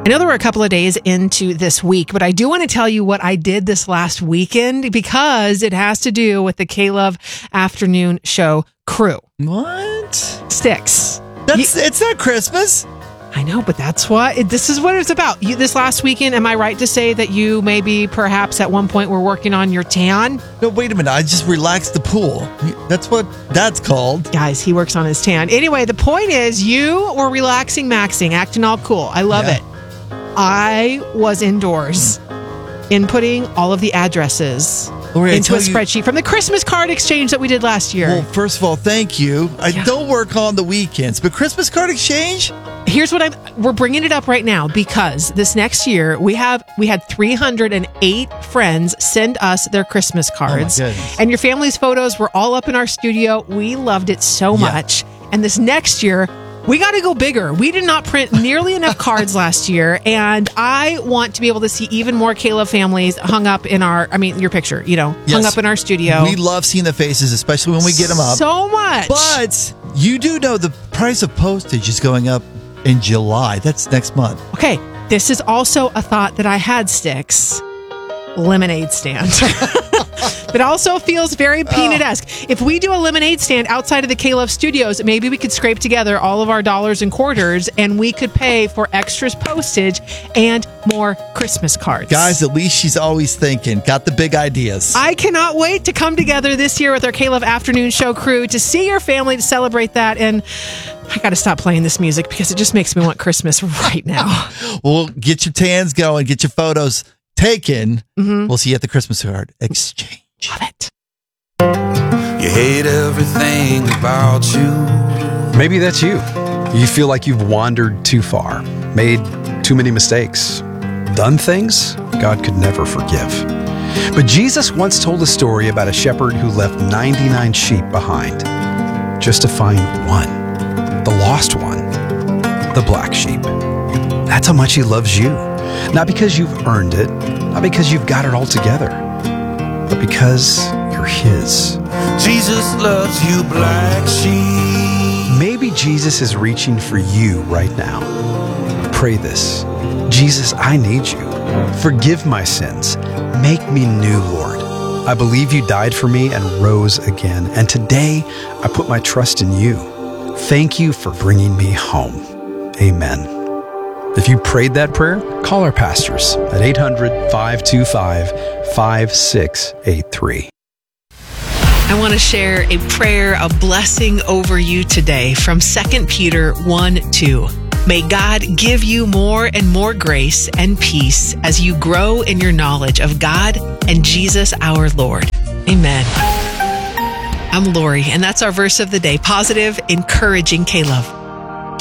I know that we're a couple of days into this week, but I do want to tell you what I did this last weekend because it has to do with the K-Love Afternoon Show crew. What? Sticks. It's not Christmas. I know, but this is what it's about. This last weekend, am I right to say that you maybe perhaps at one point were working on your tan? No, wait a minute. I just relaxed the pool. That's what that's called. Guys, he works on his tan. Anyway, the point is you were relaxing, maxing, acting all cool. I love it. I was indoors inputting all of the addresses into a spreadsheet from the Christmas card exchange that we did last year. Well, first of all, thank you. I don't work on the weekends, but Christmas card exchange? Here's what we're bringing it up right now because this next year we had 308 friends send us their Christmas cards. Oh my goodness. And your family's photos were all up in our studio. We loved it so much. And this next year, we got to go bigger. We did not print nearly enough cards last year, and I want to be able to see even more K-Love families hung up in your picture, hung up in our studio. We love seeing the faces, especially when we get them up. So much. But you do know the price of postage is going up in July. That's next month. Okay, this is also a thought that I had, Sticks. Lemonade stand. It also feels very peanut-esque. If we do a lemonade stand outside of the K-Love studios, maybe we could scrape together all of our dollars and quarters and we could pay for extras postage and more Christmas cards. Guys, at least she's always thinking. Got the big ideas. I cannot wait to come together this year with our K-Love Afternoon Show crew to see your family, to celebrate that. And I got to stop playing this music because it just makes me want Christmas right now. Well, get your tans going. Get your photos taken. Mm-hmm. We'll see you at the Christmas card exchange. Love it. You hate everything about you. Maybe that's you. You feel like you've wandered too far, made too many mistakes, done things God could never forgive. But Jesus once told a story about a shepherd who left 99 sheep behind just to find one, the lost one, the black sheep. That's how much he loves you. Not because you've earned it, not because you've got it all together, but because you're his. Jesus loves you, black sheep. Maybe Jesus is reaching for you right now. Pray this. Jesus, I need you. Forgive my sins. Make me new, Lord. I believe you died for me and rose again. And today, I put my trust in you. Thank you for bringing me home. Amen. If you prayed that prayer, call our pastors at 800-525-5683. I want to share a prayer of blessing over you today from 2 Peter 1:2. May God give you more and more grace and peace as you grow in your knowledge of God and Jesus our Lord. Amen. I'm Lori, and that's our verse of the day. Positive, encouraging K-Love.